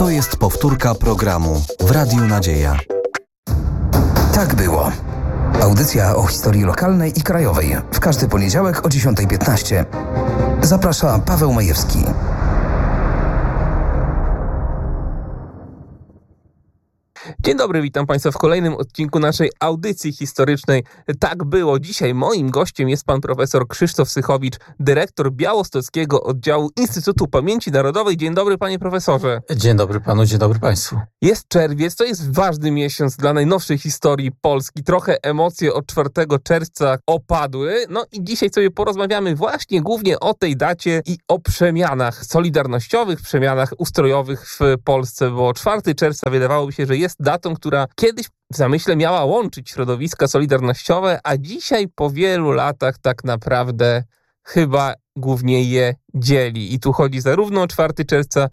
To jest powtórka programu w Radiu Nadzieja. Tak było. Audycja o historii lokalnej i krajowej. W każdy poniedziałek o 10:15. Zaprasza Paweł Majewski. Dzień dobry, witam Państwa w kolejnym odcinku naszej audycji historycznej. Tak było. Dzisiaj moim gościem jest pan profesor Krzysztof Sychowicz, dyrektor Białostockiego Oddziału Instytutu Pamięci Narodowej. Dzień dobry, panie profesorze. Dzień dobry panu, dzień dobry państwu. Jest czerwiec, to jest ważny miesiąc dla najnowszej historii Polski. Trochę emocje od 4 czerwca opadły. No i dzisiaj sobie porozmawiamy właśnie głównie o tej dacie i o przemianach solidarnościowych, przemianach ustrojowych w Polsce, bo 4 czerwca wydawałoby się, że jest datą, która kiedyś w zamyśle miała łączyć środowiska solidarnościowe, a dzisiaj po wielu latach tak naprawdę chyba głównie je dzieli. I tu chodzi zarówno o 4 czerwca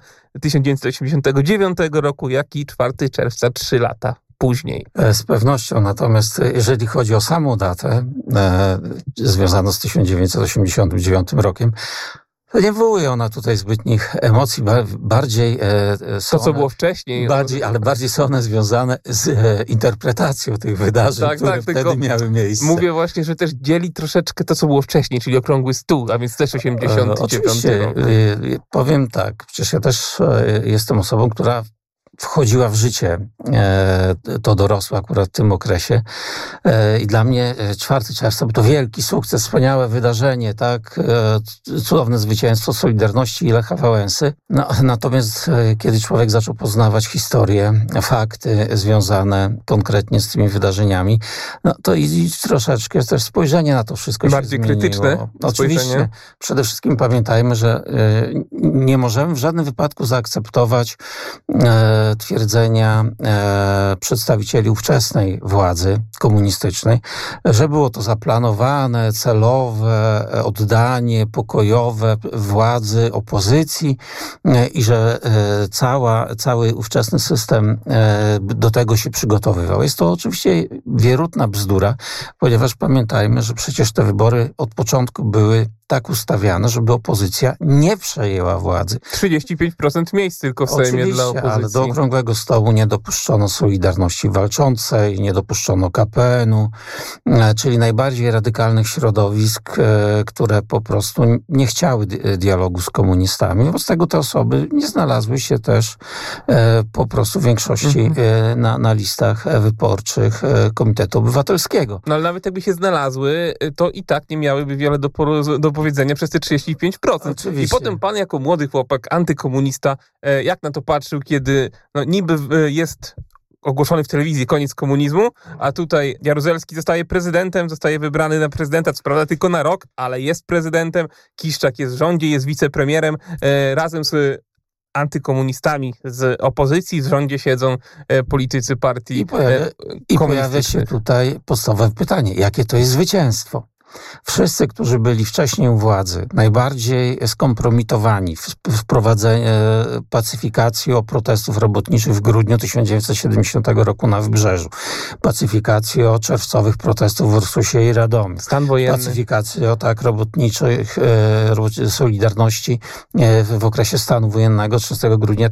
1989 roku, jak i 4 czerwca 3 lata później. Z pewnością, natomiast jeżeli chodzi o samą datę związaną z 1989 rokiem, to nie wywołuje ona tutaj zbytnich emocji, bardziej to, co było wcześniej. Bardziej są one związane z interpretacją tych wydarzeń, które wtedy miały miejsce. Mówię właśnie, że też dzieli troszeczkę to, co było wcześniej, czyli okrągły stół, a więc też 89 oczywiście, rok. Powiem tak, przecież ja też jestem osobą, która wchodziła w życie, to dorosła akurat w tym okresie i dla mnie 4 czerwca to wielki sukces, wspaniałe wydarzenie, tak, cudowne zwycięstwo Solidarności i Lecha Wałęsy. No, natomiast kiedy człowiek zaczął poznawać historię, fakty związane konkretnie z tymi wydarzeniami, no to i troszeczkę też spojrzenie na to wszystko bardziej się zmieniło. krytyczne Oczywiście, spojrzenie. Przede wszystkim pamiętajmy, że nie możemy w żadnym wypadku zaakceptować twierdzenia przedstawicieli ówczesnej władzy komunistycznej, że było to zaplanowane, celowe oddanie pokojowe władzy opozycji i że cały ówczesny system do tego się przygotowywał. Jest to oczywiście wierutna bzdura, ponieważ pamiętajmy, że przecież te wybory od początku były tak ustawiane, żeby opozycja nie przejęła władzy. 35% miejsc tylko w Sejmie dla opozycji. Ale do okrągłego stołu nie dopuszczono Solidarności Walczącej, nie dopuszczono KPN-u, czyli najbardziej radykalnych środowisk, które po prostu nie chciały dialogu z komunistami. Wobec tego te osoby nie znalazły się też po prostu w większości na listach wyborczych Komitetu Obywatelskiego. No ale nawet jakby się znalazły, to i tak nie miałyby wiele do powiedzenia przez te 35%. Oczywiście. I potem pan jako młody chłopak, antykomunista, jak na to patrzył, kiedy niby jest ogłoszony w telewizji koniec komunizmu, a tutaj Jaruzelski zostaje prezydentem, zostaje wybrany na prezydenta, co prawda tylko na rok, ale jest prezydentem, Kiszczak jest w rządzie, jest wicepremierem, razem z antykomunistami z opozycji, w rządzie siedzą politycy partii I pojawia się tutaj podstawowe pytanie, jakie to jest zwycięstwo? Wszyscy, którzy byli wcześniej u władzy, najbardziej skompromitowani w wprowadzeniu pacyfikacji protestów robotniczych w grudniu 1970 roku na Wybrzeżu, pacyfikacji czerwcowych protestów w Ursusie i Radomiu, stan wojenny, pacyfikacji robotniczych Solidarności w okresie stanu wojennego 13 grudnia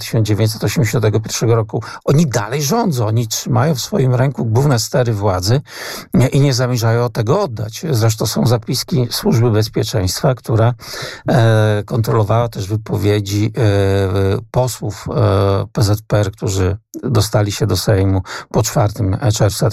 1981 roku. Oni dalej rządzą, oni trzymają w swoim ręku główne stery władzy i nie zamierzają tego oddać. Zresztą są zapiski Służby Bezpieczeństwa, która kontrolowała też wypowiedzi posłów PZPR, którzy dostali się do Sejmu po 4 czerwca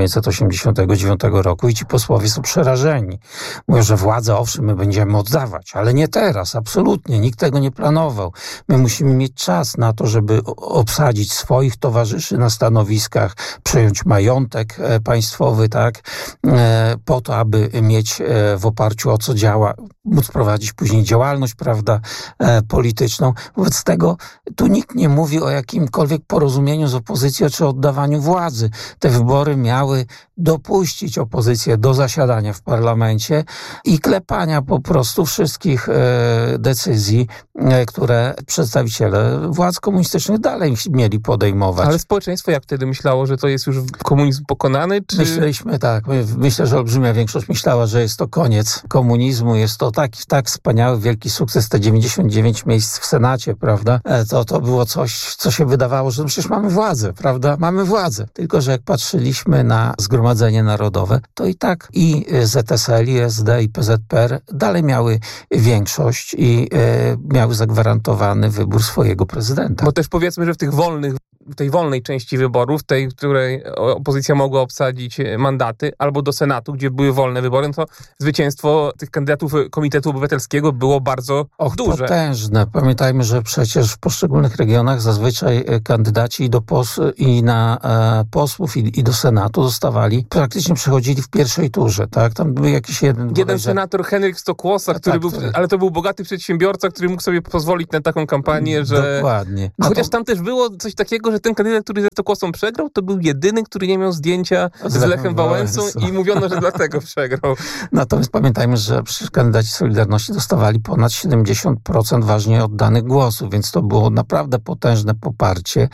1989 roku i ci posłowie są przerażeni. Mówią, że władzę owszem my będziemy oddawać, ale nie teraz, absolutnie, nikt tego nie planował. My musimy mieć czas na to, żeby obsadzić swoich towarzyszy na stanowiskach, przejąć majątek państwowy, tak, po to, aby mieć w oparciu o co działa, móc prowadzić później działalność, prawda, polityczną. Wobec tego tu nikt nie mówi o jakimkolwiek porozumieniu z opozycją czy oddawaniu władzy. Te wybory miały dopuścić opozycję do zasiadania w parlamencie i klepania po prostu wszystkich decyzji, które przedstawiciele władz komunistycznych dalej mieli podejmować. Ale społeczeństwo jak wtedy myślało, że to jest już komunizm pokonany? Czy... Myśleliśmy tak. Myślę, że olbrzymia większość myślała, że że jest to koniec komunizmu, jest to tak wspaniały, wielki sukces, te 99 miejsc w Senacie, prawda? To było coś, co się wydawało, że przecież mamy władzę, prawda? Mamy władzę. Tylko że jak patrzyliśmy na Zgromadzenie Narodowe, to i tak i ZSL, i SD, i PZPR dalej miały większość i miały zagwarantowany wybór swojego prezydenta. Bo też powiedzmy, że w tej wolnej części wyborów, tej, w której opozycja mogła obsadzić mandaty, albo do Senatu, gdzie były wolne wybory, to zwycięstwo tych kandydatów Komitetu Obywatelskiego było bardzo duże. Potężne. Pamiętajmy, że przecież w poszczególnych regionach zazwyczaj kandydaci i na posłów i do Senatu dostawali, praktycznie przechodzili w pierwszej turze, tak? Tam był jakiś jeden senator, Henryk Stokłosa, ale to był bogaty przedsiębiorca, który mógł sobie pozwolić na taką kampanię, że... Dokładnie. Chociaż tam też było coś takiego, że ten kandydat, który ze Stokłosą przegrał, to był jedyny, który nie miał zdjęcia z Lechem Wałęsą i mówiono, że dlatego przegrał. Natomiast pamiętajmy, że przecież kandydaci Solidarności dostawali ponad 70% ważnie oddanych głosów, więc to było naprawdę potężne poparcie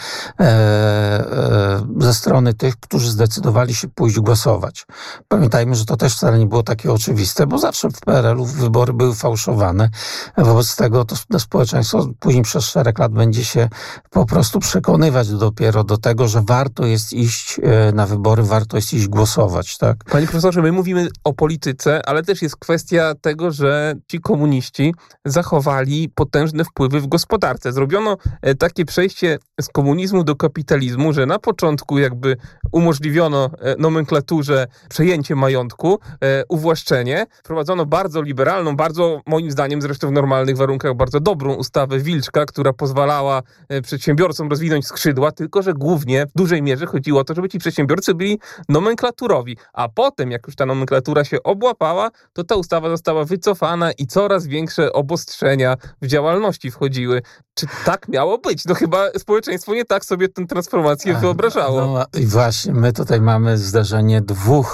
ze strony tych, którzy zdecydowali się pójść głosować. Pamiętajmy, że to też wcale nie było takie oczywiste, bo zawsze w PRL-u wybory były fałszowane. Wobec tego to społeczeństwo później przez szereg lat będzie się po prostu przekonywać dopiero do tego, że warto jest iść na wybory, warto jest iść głosować, tak? Panie profesorze, my mówimy o polityce, ale też jest kwestia tego, że ci komuniści zachowali potężne wpływy w gospodarce. Zrobiono takie przejście z komunizmu do kapitalizmu, że na początku jakby umożliwiono nomenklaturze przejęcie majątku, uwłaszczenie. Wprowadzono bardzo liberalną, bardzo moim zdaniem zresztą w normalnych warunkach bardzo dobrą ustawę Wilczka, która pozwalała przedsiębiorcom rozwinąć skrzydła, tylko że głównie w dużej mierze chodziło o to, żeby ci przedsiębiorcy byli nomenklaturowi. A potem, jak już ta nomenklatura się obłapała, to ta ustawa została wycofana i coraz większe obostrzenia w działalności wchodziły. Czy tak miało być? No chyba społeczeństwo nie tak sobie tę transformację wyobrażało. No i właśnie, my tutaj mamy zderzenie dwóch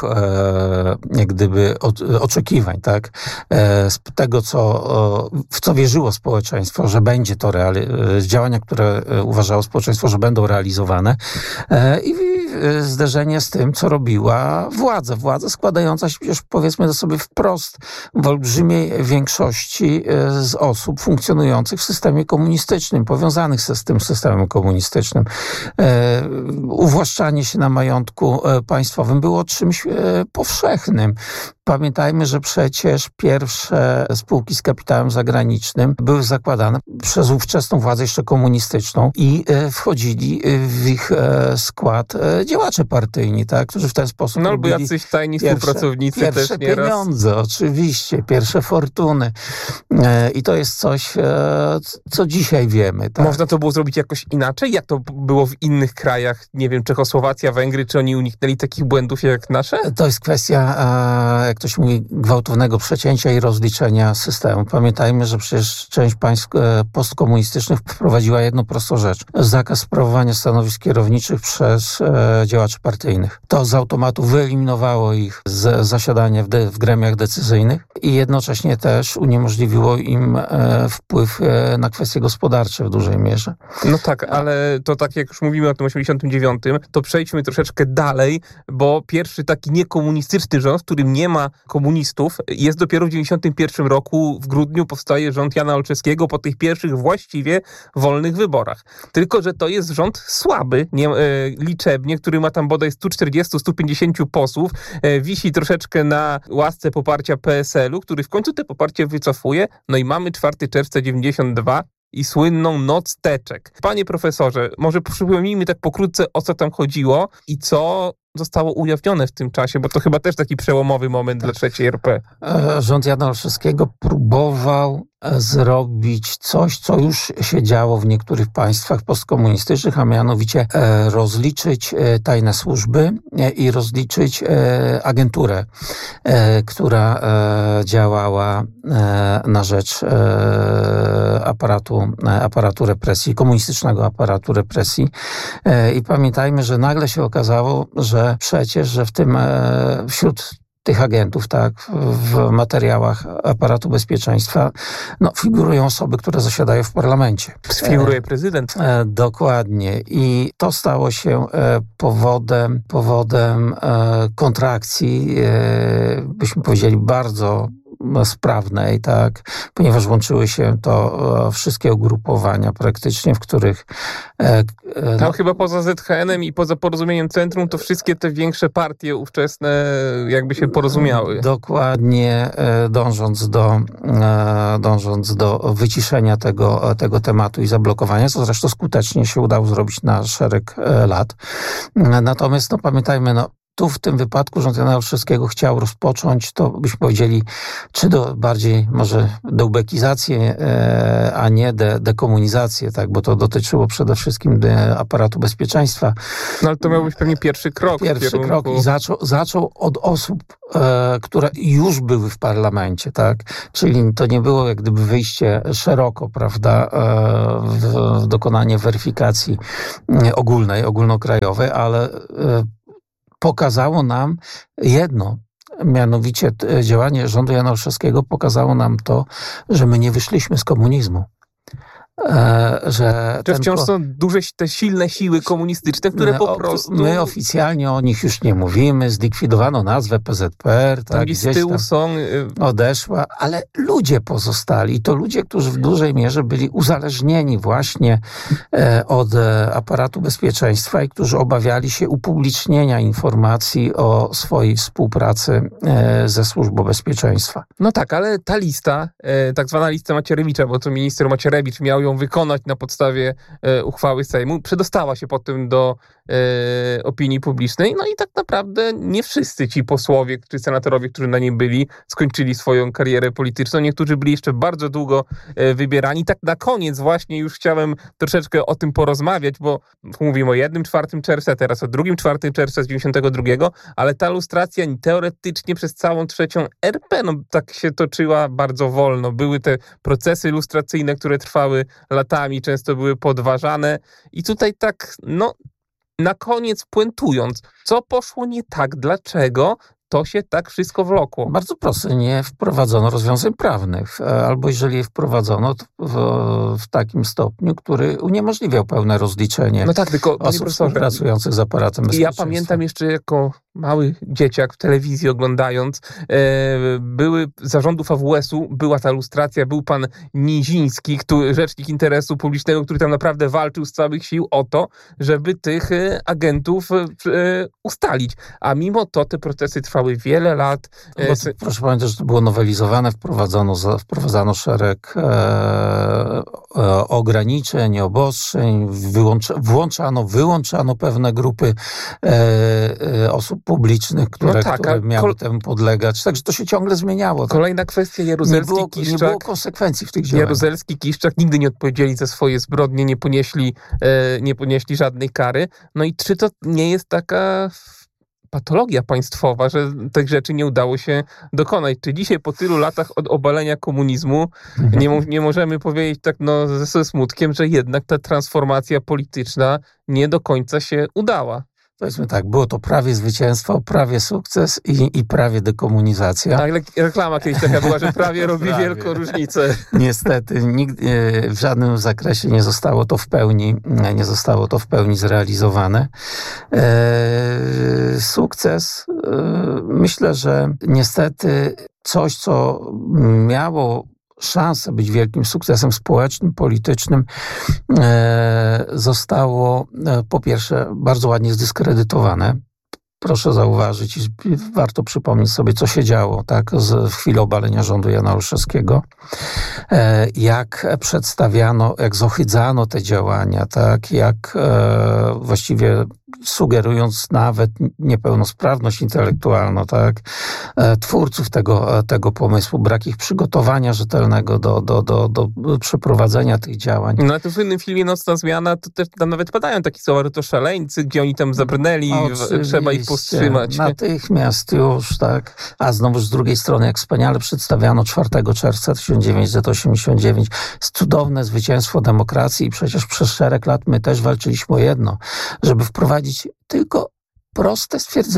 jak gdyby oczekiwań, tak? Z tego, w co wierzyło społeczeństwo, że będzie to działania, które uważało społeczeństwo, że będą realizowane i zderzenie z tym, co robiła władza. Władza składająca się przecież, powiedzmy to sobie wprost, w olbrzymiej większości z osób funkcjonujących w systemie komunistycznym, powiązanych z tym systemem komunistycznym. Uwłaszczanie się na majątku państwowym było czymś powszechnym. Pamiętajmy, że przecież pierwsze spółki z kapitałem zagranicznym były zakładane przez ówczesną władzę jeszcze komunistyczną i wchodzili w ich skład działacze partyjni, tak, którzy w ten sposób no albo jacyś tajni współpracownicy pierwsze też nieraz. Pieniądze, oczywiście, pierwsze fortuny. I to jest coś, co dzisiaj wiemy. Tak? Można to było zrobić jakoś inaczej? Jak to było w innych krajach? Nie wiem, Czechosłowacja, Węgry, czy oni uniknęli takich błędów jak nasze? To jest kwestia, jak ktoś mówi, gwałtownego przecięcia i rozliczenia systemu. Pamiętajmy, że przecież część państw postkomunistycznych wprowadziła jedną prostą rzecz. Zakaz sprawowania stanowisk kierowniczych przez działaczy partyjnych. To z automatu wyeliminowało ich z zasiadania w gremiach decyzyjnych i jednocześnie też uniemożliwiło im wpływ na kwestie gospodarcze w dużej mierze. No tak, ale to tak jak już mówimy o tym 89, to przejdźmy troszeczkę dalej, bo pierwszy taki niekomunistyczny rząd, w którym nie ma komunistów, jest dopiero w 91 roku, w grudniu powstaje rząd Jana Olszewskiego po tych pierwszych właściwie wolnych wyborach. Tylko że to jest rząd słaby, liczebnie, który ma tam bodaj 140-150 posłów, wisi troszeczkę na łasce poparcia PSL-u, który w końcu te poparcie wycofuje, no i mamy 4 czerwca 92 i słynną Noc Teczek. Panie profesorze, może przypomnijmy tak pokrótce, o co tam chodziło i co zostało ujawnione w tym czasie, bo to chyba też taki przełomowy moment dla III RP. Rząd Jana Olszewskiego próbował zrobić coś, co już się działo w niektórych państwach postkomunistycznych, a mianowicie rozliczyć tajne służby i rozliczyć agenturę, która działała na rzecz aparatu represji, komunistycznego aparatu represji. I pamiętajmy, że nagle się okazało, że przecież, że wśród tych agentów, tak, w materiałach aparatu bezpieczeństwa, no, figurują osoby, które zasiadają w parlamencie. Figuruje prezydent. Dokładnie. I to stało się powodem kontrakcji, byśmy powiedzieli, bardzo sprawnej, tak, ponieważ łączyły się to wszystkie ugrupowania praktycznie, w których... Tam chyba poza ZHN-em i poza Porozumieniem Centrum, to wszystkie te większe partie ówczesne jakby się porozumiały. Dokładnie, dążąc do wyciszenia tego tematu i zablokowania, co zresztą skutecznie się udało zrobić na szereg lat. Natomiast no, pamiętajmy, no, tu w tym wypadku rząd Jana Olszewskiego chciał rozpocząć, to byśmy powiedzieli, czy bardziej może deubekizację, a nie dekomunizację, tak, bo to dotyczyło przede wszystkim aparatu bezpieczeństwa. No ale to miał być pewnie pierwszy krok. Pierwszy krok i zaczął od osób, które już były w parlamencie, tak, czyli to nie było jak gdyby wyjście szeroko, prawda, w dokonanie weryfikacji ogólnokrajowej, ale pokazało nam jedno, mianowicie działanie rządu Jana Olszewskiego pokazało nam to, że my nie wyszliśmy z komunizmu. Że wciąż są duże, te silne siły komunistyczne, które po prostu... My oficjalnie o nich już nie mówimy, zlikwidowano nazwę PZPR, tak, gdzieś z tyłu są... odeszła, ale ludzie pozostali. I to ludzie, którzy w dużej mierze byli uzależnieni właśnie od aparatu bezpieczeństwa i którzy obawiali się upublicznienia informacji o swojej współpracy ze Służbą Bezpieczeństwa. No tak, ale ta lista, tak zwana lista Macierewicza, bo to minister Macierewicz miał ją wykonać na podstawie uchwały Sejmu, przedostała się potem do opinii publicznej, no i tak naprawdę nie wszyscy ci posłowie czy senatorowie, którzy na niej byli, skończyli swoją karierę polityczną. Niektórzy byli jeszcze bardzo długo wybierani. Tak na koniec właśnie już chciałem troszeczkę o tym porozmawiać, bo mówimy o 1/4 czerwca, teraz o 2/4 czerwca z 92, ale ta lustracja teoretycznie przez całą trzecią RP, no tak się toczyła bardzo wolno. Były te procesy lustracyjne, które trwały latami, często były podważane i tutaj tak, no na koniec puentując, co poszło nie tak, dlaczego to się tak wszystko wlokło? Bardzo proste, nie wprowadzono rozwiązań prawnych, albo jeżeli je wprowadzono, to w takim stopniu, który uniemożliwiał pełne rozliczenie no tak, tylko, osób współpracujących z aparatem bezpieczeństwa. Ja pamiętam jeszcze jako mały dzieciak w telewizji oglądając, były zarządów AWS-u, była ta lustracja, był pan Niziński, rzecznik interesu publicznego, który tam naprawdę walczył z całych sił o to, żeby tych agentów ustalić. A mimo to te procesy trwały wiele lat. Proszę pamiętać, że to było nowelizowane, wprowadzano szereg ograniczeń, obostrzeń, wyłączano pewne grupy osób publicznych, które miały temu podlegać. Także to się ciągle zmieniało. Kolejna kwestia, Jaruzelski-Kiszczak. Nie było konsekwencji w tych działaniach. Jaruzelski-Kiszczak nigdy nie odpowiedzieli za swoje zbrodnie, nie ponieśli żadnej kary. No i czy to nie jest taka patologia państwowa, że tych rzeczy nie udało się dokonać? Czy dzisiaj po tylu latach od obalenia komunizmu nie możemy powiedzieć tak ze smutkiem, że jednak ta transformacja polityczna nie do końca się udała? Powiedzmy tak, było to prawie zwycięstwo, prawie sukces i prawie dekomunizacja. Tak, reklama kiedyś taka była, że prawie robi wielką różnicę. Niestety w żadnym zakresie nie zostało to w pełni zrealizowane. Sukces, myślę, że niestety coś, co miało szansę być wielkim sukcesem społecznym, politycznym, zostało po pierwsze bardzo ładnie zdyskredytowane. Proszę zauważyć i warto przypomnieć sobie, co się działo tak, w chwili obalenia rządu Jana Olszewskiego. Jak przedstawiano, jak zohydzano te działania, tak, jak właściwie sugerując nawet niepełnosprawność intelektualną, tak, twórców tego pomysłu, brak ich przygotowania rzetelnego do przeprowadzenia tych działań. No ale to w innym filmie Nocna Zmiana, to też tam nawet padają takie słowa, że to szaleńcy, gdzie oni tam zabrnęli, trzeba ich powstrzymać. Natychmiast już, tak. A znowuż z drugiej strony, jak wspaniale przedstawiano 4 czerwca 1989, cudowne zwycięstwo demokracji i przecież przez szereg lat my też walczyliśmy o jedno, żeby wprowadzić tylko proste stwierdzenie.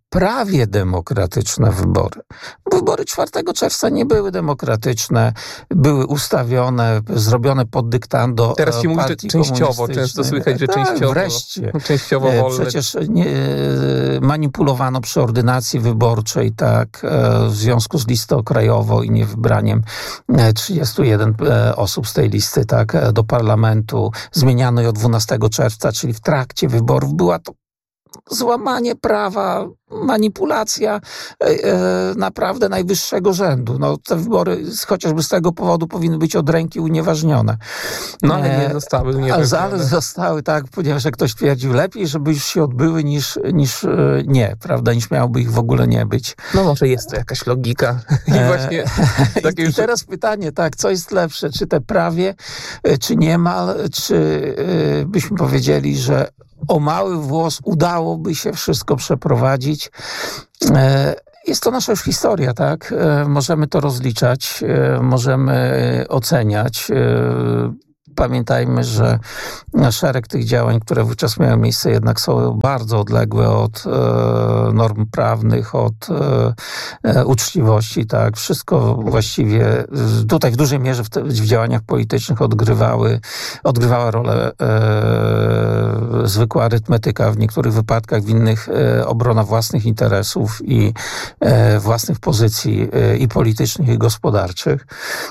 prawie demokratyczne wybory. Wybory 4 czerwca nie były demokratyczne, były ustawione, zrobione pod dyktando Teraz się mówi, że częściowo, często słychać, że częściowo. Wreszcie. Częściowo wolne. Przecież manipulowano przy ordynacji wyborczej, tak, w związku z listą krajową i niewybraniem 31 osób z tej listy, tak, do parlamentu. Zmieniano ją 12 czerwca, czyli w trakcie wyborów. Była to złamanie prawa, manipulacja naprawdę najwyższego rzędu. No, te wybory chociażby z tego powodu powinny być od ręki unieważnione. No ale nie zostały unieważnione. Ale zostały, tak, ponieważ jak ktoś twierdził, lepiej, żeby już się odbyły niż nie, prawda, niż miałoby ich w ogóle nie być. No może jest to jakaś logika. I właśnie takie I teraz pytanie, tak, co jest lepsze, czy te prawie, czy niemal, czy byśmy powiedzieli, że o mały włos udałoby się wszystko przeprowadzić. Jest to nasza już historia, tak? Możemy to rozliczać, możemy oceniać. Pamiętajmy, że szereg tych działań, które wówczas miały miejsce, jednak są bardzo odległe od norm prawnych, od uczciwości, tak. Wszystko właściwie tutaj w dużej mierze w działaniach politycznych odgrywała rolę zwykła arytmetyka, w niektórych wypadkach, w innych obrona własnych interesów i własnych pozycji i politycznych, i gospodarczych.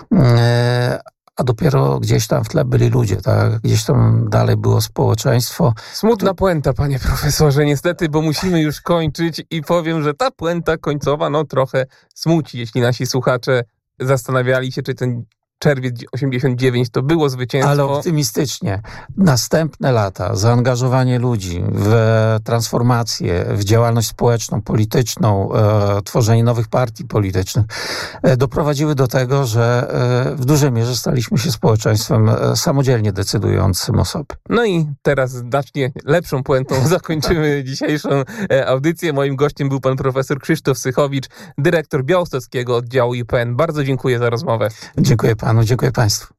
A dopiero gdzieś tam w tle byli ludzie, tak? Gdzieś tam dalej było społeczeństwo. Smutna puenta, panie profesorze, niestety, bo musimy już kończyć i powiem, że ta puenta końcowa no trochę smuci, jeśli nasi słuchacze zastanawiali się, czy ten czerwiec 89 to było zwycięstwo. Ale optymistycznie. Następne lata, zaangażowanie ludzi w transformację, w działalność społeczną, polityczną, tworzenie nowych partii politycznych doprowadziły do tego, że w dużej mierze staliśmy się społeczeństwem samodzielnie decydującym o sobie. No i teraz znacznie lepszą puentą zakończymy dzisiejszą audycję. Moim gościem był pan profesor Krzysztof Sychowicz, dyrektor białostockiego oddziału IPN. Bardzo dziękuję za rozmowę. Dziękuję panu, dziękuję państwu.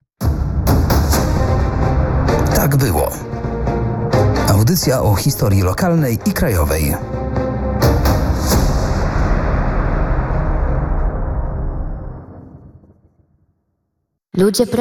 Tak było. Audycja o historii lokalnej i krajowej. Ludzie